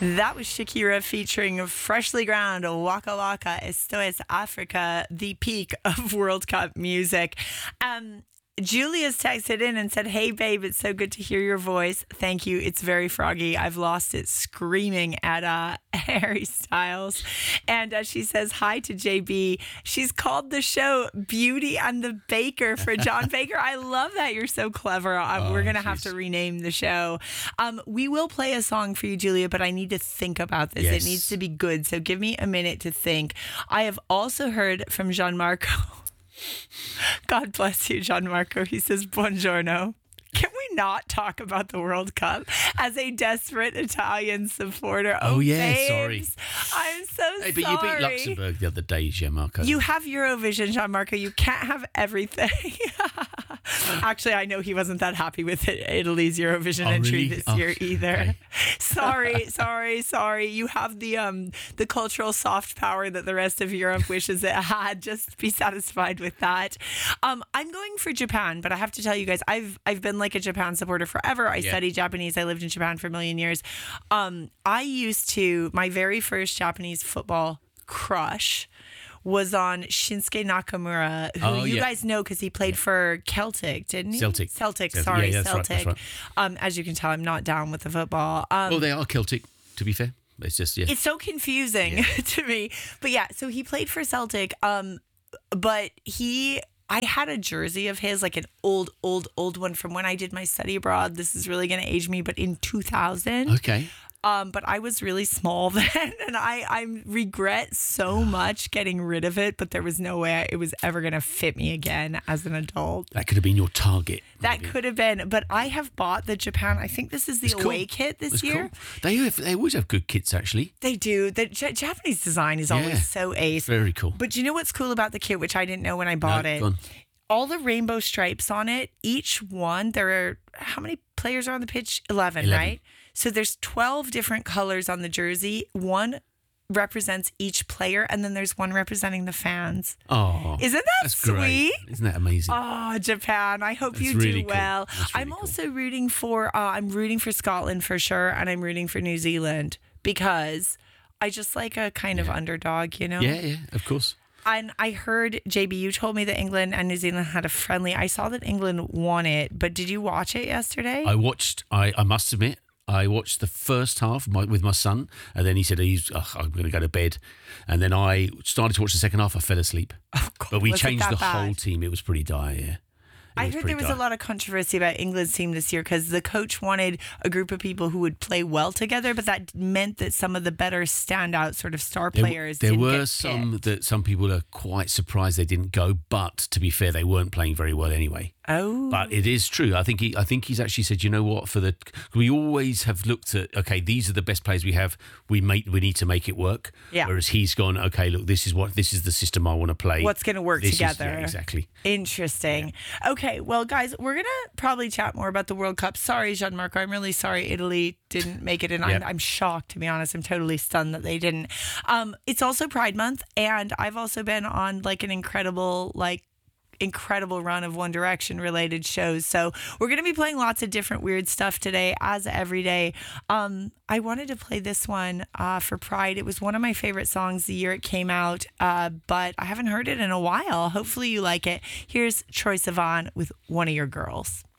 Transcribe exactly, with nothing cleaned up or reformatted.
That was Shakira featuring Freshly Ground, Waka Waka, Esto es Africa, the peak of World Cup music. Um, Julia's texted in and said, "Hey, babe, it's so good to hear your voice. Thank you. It's very froggy. I've lost it screaming at uh, Harry Styles." And uh, she says hi to J B. She's called the show Beauty and the Baker for John Baker. I love that. You're so clever. Um, Oh, we're going to have geez. to rename the show. Um, we will play a song for you, Julia, but I need to think about this. Yes. It needs to be good. So give me a minute to think. I have also heard from Gianmarco. God bless you, Gianmarco. He says, "Buongiorno. Can we not talk about the World Cup as a desperate Italian supporter?" Oh, yeah, babes, I'm so Hey, but sorry. you beat Luxembourg the other day, Gianmarco. You have Eurovision, Gianmarco. You can't have everything. Actually, I know he wasn't that happy with it, Italy's Eurovision Oh, entry really? this Oh, year either. okay. Sorry, sorry, sorry. You have the um the cultural soft power that the rest of Europe wishes it had. Just be satisfied with that. Um, I'm going for Japan, but I have to tell you guys, I've I've been like a Japan supporter forever. I Yeah. studied Japanese. I lived in Japan for a million years. Um, I used to my very first Japanese football crush was on Shinsuke Nakamura, who Oh, you yeah. guys know because he played for Celtic, didn't he? Celtic. Celtic, Celtic. sorry, Yeah, yeah, that's right, Celtic. that's Um, as you can tell, I'm not down with the football. Um, Well, they are Celtic, to be fair. It's just, yeah. it's so confusing to me. But yeah, so he played for Celtic. Um, but he, I had a jersey of his, like an old, old, old one from when I did my study abroad. This is really going to age me, but in two thousand. Okay. Um, but I was really small then, and I, I regret so much getting rid of it, but there was no way it was ever going to fit me again as an adult. That could have been your target. That maybe. could have been, but I have bought the Japan, I think this is the It's cool. away kit this It's year. cool. They, have, they always have good kits, actually. They do. The J- Japanese design is Yeah. always so ace. Very cool. But you know what's cool about the kit, which I didn't know when I bought No, it? go on. All the rainbow stripes on it, each one, there are, how many players are on the pitch? eleven, eleven. right? So there's twelve different colors on the jersey. One represents each player, and then there's one representing the fans. Oh, Isn't that that's sweet? great. Isn't that amazing? Oh, Japan! I hope That's you really do cool. well. That's really I'm cool. also rooting for. Uh, I'm rooting for Scotland for sure, and I'm rooting for New Zealand because I just like a kind of underdog, you know. Yeah, yeah, of course. And I heard, J B, you told me that England and New Zealand had a friendly. I saw that England won it, but did you watch it yesterday? I watched, I, I must admit, I watched the first half my, with my son, and then he said, he's, oh, I'm going to go to bed. And then I started to watch the second half. I fell asleep. Oh, God, But we was it changed that the bad? whole team. It was pretty dire, yeah. It I was heard pretty there was dire. a lot of controversy about England's team this year because the coach wanted a group of people who would play well together, but that meant that some of the better standout sort of star There, players there didn't were get some picked. that some people are quite surprised they didn't go, but to be fair, they weren't playing very well anyway. Oh, But it is true. I think he, I think he's actually said, you know what? For the we always have looked at, okay, these are the best players we have. We make we need to make it work. Yeah. Whereas he's gone, okay, look, this is what this is the system I want to play. What's gonna work This is- together. yeah, exactly. interesting. Okay, well, guys, we're gonna probably chat more about the World Cup. Sorry, Gianmarco, I'm really sorry Italy didn't make it, and I'm, Yep. I'm shocked, to be honest. I'm totally stunned that they didn't. Um, it's also Pride Month, and I've also been on like an incredible like. incredible run of One Direction related shows. So we're going to be playing lots of different weird stuff today, as every day. Um, I wanted to play this one uh, for Pride. It was one of my favorite songs the year it came out, uh, but I haven't heard it in a while. Hopefully you like it. Here's Troye Sivan with One of Your Girls.